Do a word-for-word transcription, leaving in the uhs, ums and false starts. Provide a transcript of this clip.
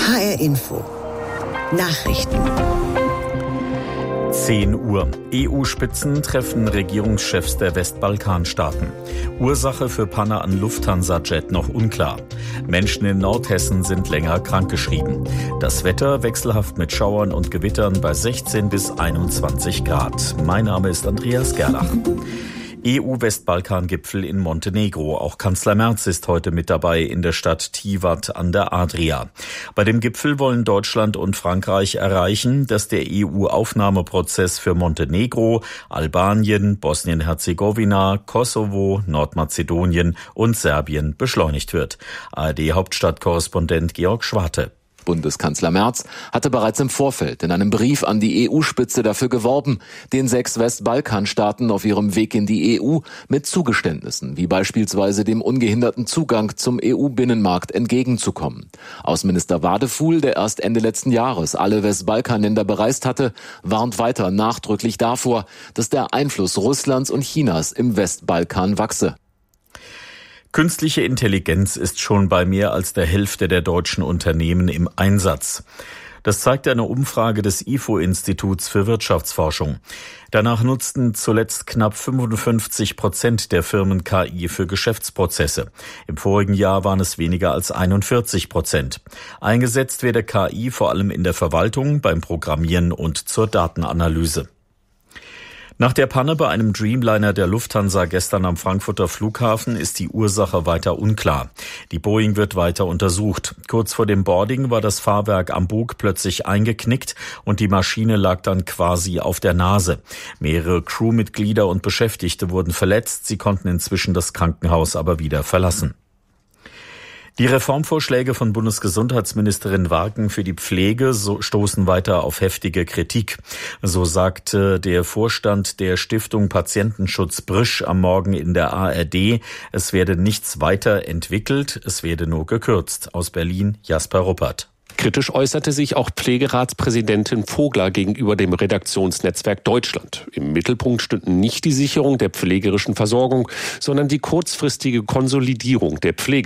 H R Info. Nachrichten. zehn Uhr. E U-Spitzen treffen Regierungschefs der Westbalkanstaaten. Ursache für Panne an Lufthansa-Jet noch unklar. Menschen in Nordhessen sind länger krankgeschrieben. Das Wetter wechselhaft mit Schauern und Gewittern bei sechzehn bis einundzwanzig Grad. Mein Name ist Andreas Gerlach. E U-Westbalkan-Gipfel in Montenegro. Auch Kanzler Merz ist heute mit dabei in der Stadt Tivat an der Adria. Bei dem Gipfel wollen Deutschland und Frankreich erreichen, dass der E U-Aufnahmeprozess für Montenegro, Albanien, Bosnien-Herzegowina, Kosovo, Nordmazedonien und Serbien beschleunigt wird. A R D-Hauptstadtkorrespondent Georg Schwarte. Bundeskanzler Merz hatte bereits im Vorfeld in einem Brief an die E U-Spitze dafür geworben, den sechs Westbalkanstaaten auf ihrem Weg in die E U mit Zugeständnissen, wie beispielsweise dem ungehinderten Zugang zum E U-Binnenmarkt entgegenzukommen. Außenminister Wadefuhl, der erst Ende letzten Jahres alle Westbalkanländer bereist hatte, warnt weiter nachdrücklich davor, dass der Einfluss Russlands und Chinas im Westbalkan wachse. Künstliche Intelligenz ist schon bei mehr als der Hälfte der deutschen Unternehmen im Einsatz. Das zeigt eine Umfrage des I F O-Instituts für Wirtschaftsforschung. Danach nutzten zuletzt knapp fünfundfünfzig Prozent der Firmen K I für Geschäftsprozesse. Im vorigen Jahr waren es weniger als einundvierzig Prozent. Eingesetzt werde K I vor allem in der Verwaltung, beim Programmieren und zur Datenanalyse. Nach der Panne bei einem Dreamliner der Lufthansa gestern am Frankfurter Flughafen ist die Ursache weiter unklar. Die Boeing wird weiter untersucht. Kurz vor dem Boarding war das Fahrwerk am Bug plötzlich eingeknickt und die Maschine lag dann quasi auf der Nase. Mehrere Crewmitglieder und Beschäftigte wurden verletzt. Sie konnten inzwischen das Krankenhaus aber wieder verlassen. Die Reformvorschläge von Bundesgesundheitsministerin Wagen für die Pflege so stoßen weiter auf heftige Kritik. So sagte der Vorstand der Stiftung Patientenschutz Brisch am Morgen in der A R D, es werde nichts weiterentwickelt, es werde nur gekürzt. Aus Berlin Jasper Ruppert. Kritisch äußerte sich auch Pflegeratspräsidentin Vogler gegenüber dem Redaktionsnetzwerk Deutschland. Im Mittelpunkt stünden nicht die Sicherung der pflegerischen Versorgung, sondern die kurzfristige Konsolidierung der Pflege.